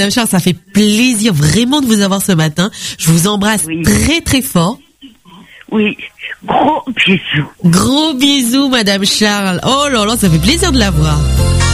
Madame Charles, ça fait plaisir vraiment de vous avoir ce matin. Je vous embrasse très très fort. Oui, gros bisous. Gros bisous, Madame Charles. Oh là là, ça fait plaisir de la voir.